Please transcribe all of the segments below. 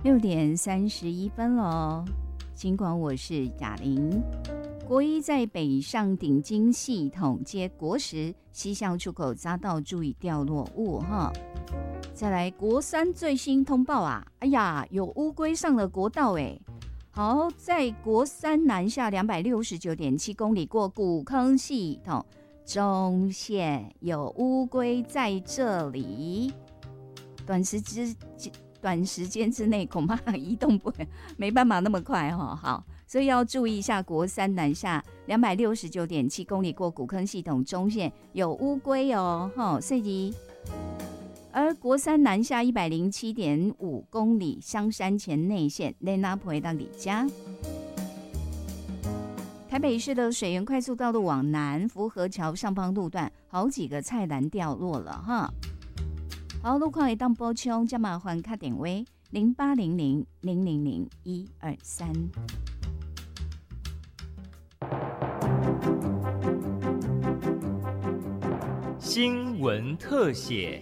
6:31咯，尽管我是雅玲。国一在北上顶经系统接国十西向出口匝道注意掉落物哈。再来国三最新通报啊，哎呀，有乌龟上了国道哎。好，在国三南下269.7公里过古坑系统中线有乌龟在这里，短时间之内恐怕移动不没办法那么快哈。好，所以要注意一下国三南下269.7公里过古坑系统中线有乌龟哦，所以而国三南下107.5公里香山前内线雷纳普到里加。台北市的水源快速道路往南福和桥上方路段好几个菜篮掉落了哈。好，路况会当补充，加麻烦卡点位0800000123。 新闻特写。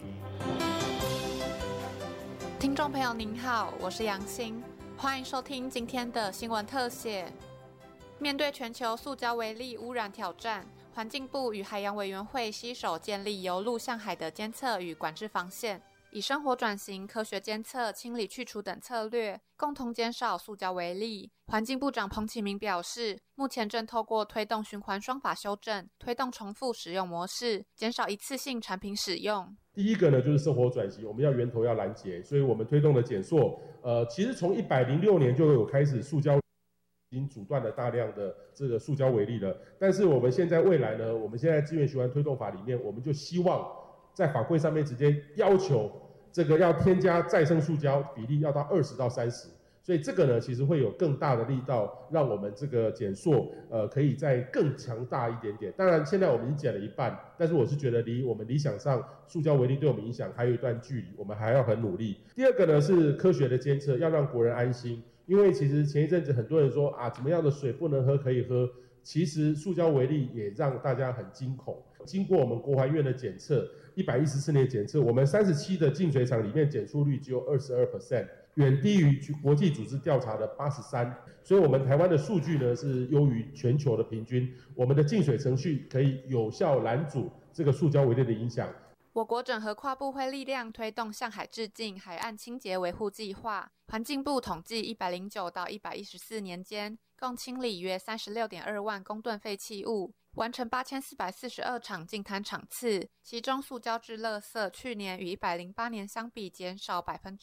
听众朋友您好，我是杨欣，欢迎收听今天的新闻特写。面对全球塑胶微粒污染挑战，环境部与海洋委员会携手建立由陆向海的监测与管制防线，以生活转型、科学监测、清理去除等策略，共同减少塑胶微粒。环境部长彭启明表示，目前正透过推动循环双法修正，推动重复使用模式，减少一次性产品使用。 第一个呢，就是生活转型，我们要源头要拦截，所以我们推动了减塑。其实从106年就有开始，塑胶已经阻断了大量的这个塑胶微粒了。但是我们现在未来呢，我们现在资源循环推动法里面，我们就希望在法规上面直接要求这个要添加再生塑胶比例要到20到30。所以这个呢，其实会有更大的力道，让我们这个减塑，可以再更强大一点点。当然，现在我们已经减了一半，但是我是觉得离我们理想上塑胶微粒对我们影响还有一段距离，我们还要很努力。第二个呢是科学的监测，要让国人安心，因为其实前一阵子很多人说啊，怎么样的水不能喝可以喝，其实塑胶微粒也让大家很惊恐。经过我们国环院的检测，114年检测，我们37的净水厂里面检出率只有22%。远低于国际组织调查的83%，所以我们台湾的数据呢是优于全球的平均。我们的净水程序可以有效拦阻这个塑胶微粒的影响。 我国整合跨部会力量推动向海致敬海岸清洁维护计划，环境部统计109到114年间，共清理约36.2万公吨废弃物，完成8442场净滩场次，其中塑胶制垃圾去年与108年相比减少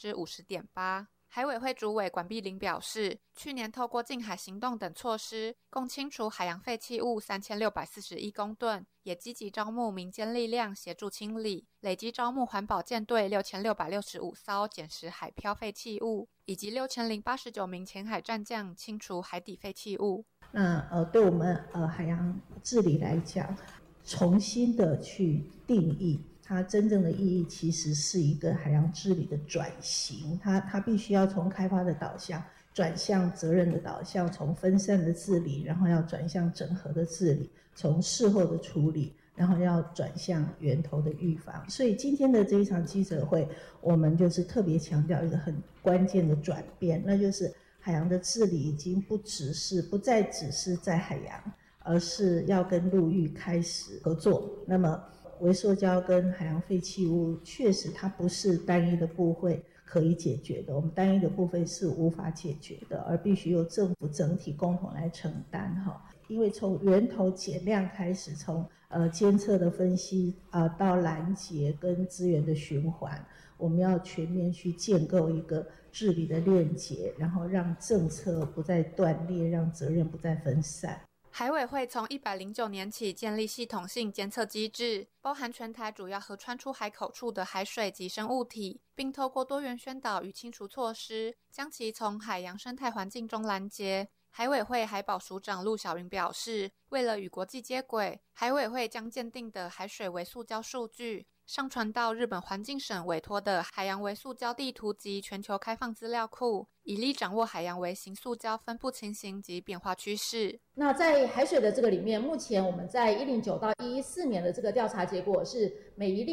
50.8%。海委会主委管碧玲表示，去年透过净海行动等措施，共清除海洋废弃物3641公吨，也积极招募民间力量协助清理，累计招募环保舰队6665艘捡拾海漂废弃物，以及6089名前海战将清除海底废弃物。 那对我们海洋治理来讲，重新的去定义它真正的意义，其实是一个海洋治理的转型。它必须要从开发的导向转向责任的导向，从分散的治理，然后要转向整合的治理，从事后的处理，然后要转向源头的预防。所以今天的这一场记者会，我们就是特别强调一个很关键的转变，那就是海洋的治理已经不再只是在海洋，而是要跟陆域开始合作。那么微塑胶跟海洋废弃物确实它不是单一的部会可以解决的，我们单一的部分是无法解决的，而必须由政府整体共同来承担哈。因为从源头减量开始，从监测的分析到拦截跟资源的循环，我们要全面去建构一个治理的链结，然后让政策不再断裂，让责任不再分散。 海委会从109年起建立系统性监测机制，包含全台主要河川出海口处的海水及生物体，并透过多元宣导与清除措施，将其从海洋生态环境中拦截。海委会海保署长陆小云表示，为了与国际接轨，海委会将鉴定的海水微塑胶数据上传到日本环境省委托的海洋微塑胶地图及全球开放资料库，以利掌握海洋微型塑胶分布情形及变化趋势。 那在海水的这个里面，目前我们在109到114年的这个调查结果是每一例